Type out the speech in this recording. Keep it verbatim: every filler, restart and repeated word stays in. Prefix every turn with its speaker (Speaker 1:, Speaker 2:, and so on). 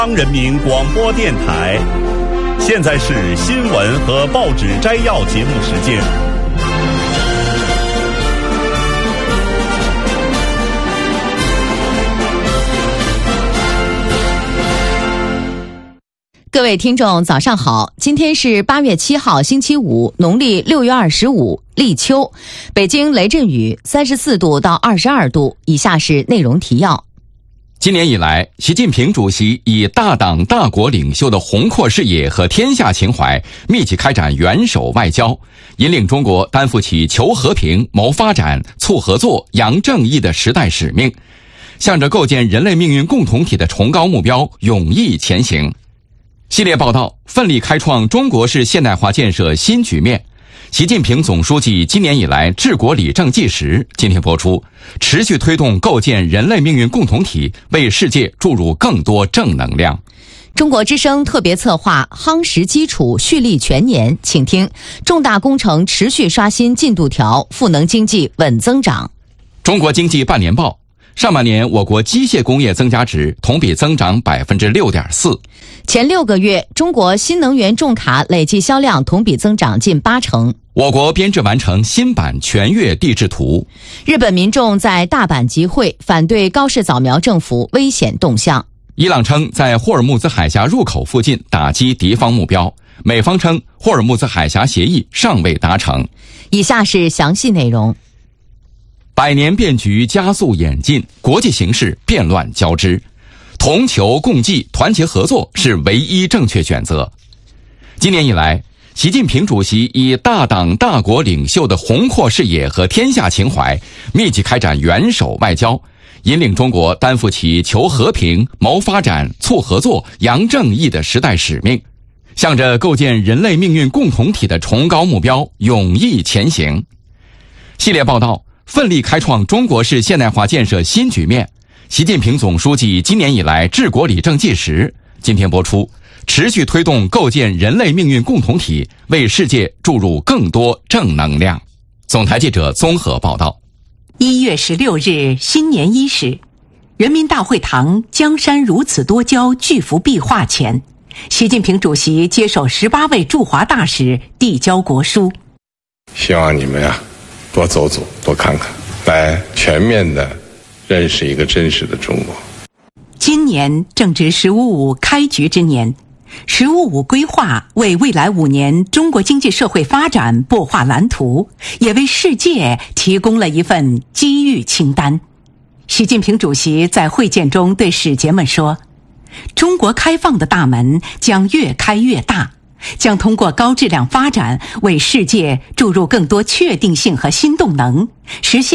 Speaker 1: 中央人民广播电台，现在是新闻和报纸摘要节目时间。
Speaker 2: 各位听众早上好，今天是八月七号星期五，农历六月二十五，立秋。北京雷阵雨，三十四度到二十二度。以下是内容提要。
Speaker 3: 今年以来，习近平主席以大党大国领袖的宏阔视野和天下情怀，密集开展元首外交，引领中国担负起求和平、谋发展、促合作、扬正义的时代使命，向着构建人类命运共同体的崇高目标勇毅前行。系列报道奋力开创中国式现代化建设新局面。习近平总书记今年以来治国理政纪实今天播出，持续推动构建人类命运共同体，为世界注入更多正能量。
Speaker 2: 中国之声特别策划夯实基础蓄力全年，请听重大工程持续刷新进度条，赋能经济稳增长。
Speaker 3: 中国经济半年报，上半年我国机械工业增加值同比增长 百分之六点四。
Speaker 2: 前六个月，中国新能源重卡累计销量同比增长近八成。
Speaker 3: 我国编制完成新版全越地质图。
Speaker 2: 日本民众在大阪集会，反对高市早苗政府危险动向。
Speaker 3: 伊朗称在霍尔木兹海峡入口附近打击敌方目标，美方称霍尔木兹海峡协议尚未达成。
Speaker 2: 以下是详细内容。
Speaker 3: 百年变局加速演进，国际形势变乱交织，同求共济、团结合作是唯一正确选择。今年以来，习近平主席以大党大国领袖的宏阔视野和天下情怀，密集开展元首外交，引领中国担负起求和平、谋发展、促合作、扬正义的时代使命，向着构建人类命运共同体的崇高目标勇毅前行。系列报道奋力开创中国式现代化建设新局面。习近平总书记今年以来治国理政纪实今天播出，持续推动构建人类命运共同体，为世界注入更多正能量。总台记者综合报道。
Speaker 4: 一月十六日新年伊始，人民大会堂江山如此多娇巨幅壁画前，习近平主席接受十八位驻华大使递交国书。
Speaker 5: 希望你们呀、啊，多走走，多看看，来全面的认识一个真实的中国。
Speaker 4: 今年正值十五五开局之年，十五五规划为未来五年中国经济社会发展擘画蓝图，也为世界提供了一份机遇清单。习近平主席在会见中对使节们说，中国开放的大门将越开越大，将通过高质量发展为世界注入更多确定性和新动能，实现